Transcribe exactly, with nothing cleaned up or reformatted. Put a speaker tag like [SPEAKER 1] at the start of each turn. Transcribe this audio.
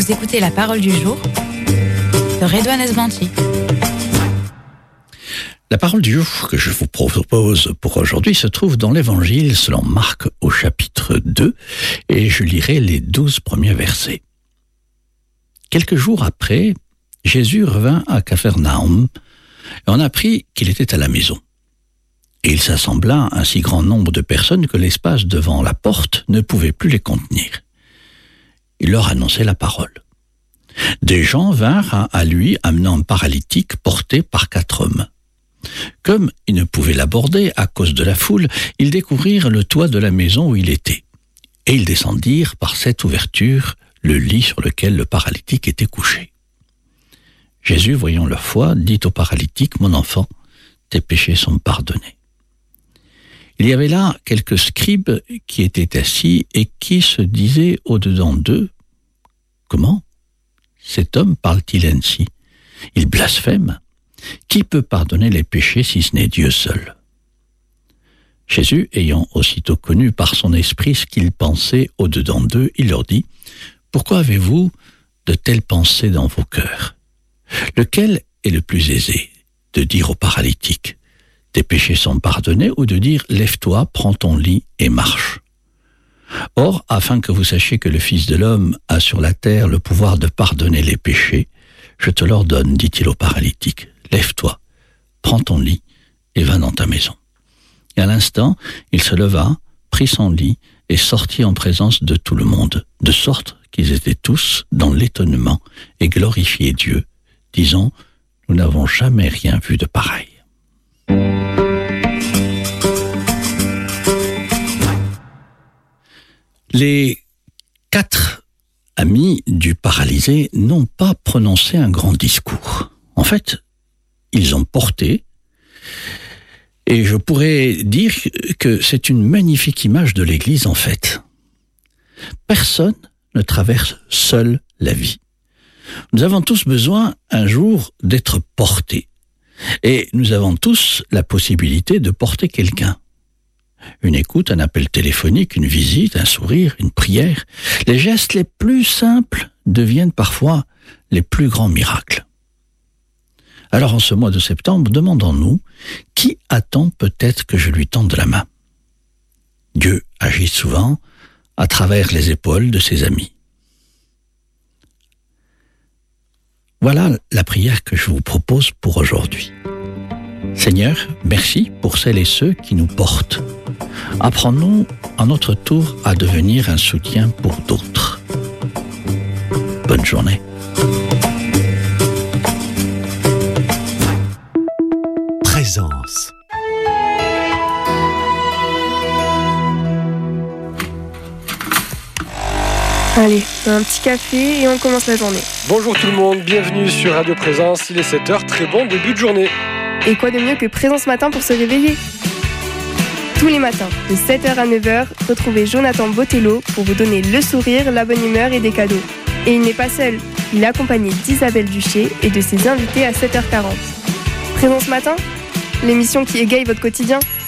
[SPEAKER 1] Vous écoutez la parole du jour de Redouane Esbanti.
[SPEAKER 2] La parole du jour que je vous propose pour aujourd'hui se trouve dans l'Évangile selon Marc au chapitre deux, et je lirai les douze premiers versets. Quelques jours après, Jésus revint à Capharnaüm, et on apprit qu'il était à la maison. Et il s'assembla un si grand nombre de personnes que l'espace devant la porte ne pouvait plus les contenir. Il leur annonçait la parole. Des gens vinrent à lui amenant un paralytique porté par quatre hommes. Comme ils ne pouvaient l'aborder à cause de la foule, ils découvrirent le toit de la maison où il était. Et ils descendirent par cette ouverture le lit sur lequel le paralytique était couché. Jésus, voyant leur foi, dit au paralytique, « Mon enfant, tes péchés sont pardonnés. » Il y avait là quelques scribes qui étaient assis et qui se disaient au-dedans d'eux, « Comment ? Cet homme parle-t-il ainsi ? Il blasphème. Qui peut pardonner les péchés si ce n'est Dieu seul ?» Jésus, ayant aussitôt connu par son esprit ce qu'ils pensaient au-dedans d'eux, il leur dit, « Pourquoi avez-vous de telles pensées dans vos cœurs ? Lequel est le plus aisé, de dire au paralytique, tes péchés sont pardonnés, ou de dire, lève-toi, prends ton lit et marche. Or, afin que vous sachiez que le Fils de l'homme a sur la terre le pouvoir de pardonner les péchés, je te l'ordonne, dit-il au paralytique, lève-toi, prends ton lit et va dans ta maison. Et à l'instant, il se leva, prit son lit et sortit en présence de tout le monde, de sorte qu'ils étaient tous dans l'étonnement et glorifiaient Dieu, disant, nous n'avons jamais rien vu de pareil. Les quatre amis du paralysé n'ont pas prononcé un grand discours. En fait, ils ont porté, et je pourrais dire que c'est une magnifique image de l'Église en fait. Personne ne traverse seul la vie. Nous avons tous besoin un jour d'être portés, et nous avons tous la possibilité de porter quelqu'un. Une écoute, un appel téléphonique, une visite, un sourire, une prière. Les gestes les plus simples deviennent parfois les plus grands miracles. Alors en ce mois de septembre, demandons-nous, qui attend peut-être que je lui tende la main ? Dieu agit souvent à travers les épaules de ses amis. Voilà la prière que je vous propose pour aujourd'hui. Seigneur, merci pour celles et ceux qui nous portent. Apprends-nous à notre tour à devenir un soutien pour d'autres. Bonne journée.
[SPEAKER 3] Présence.
[SPEAKER 4] Allez, un petit café et on commence la journée.
[SPEAKER 5] Bonjour tout le monde, bienvenue sur Radio Présence, il est sept heures, très bon début de journée.
[SPEAKER 4] Et quoi de mieux que Présence Matin pour se réveiller ? Tous les matins, de sept heures à neuf heures, retrouvez Jonathan Botello pour vous donner le sourire, la bonne humeur et des cadeaux. Et il n'est pas seul, il est accompagné d'Isabelle Duché et de ses invités à sept heures quarante. Présence Matin, l'émission qui égaye votre quotidien.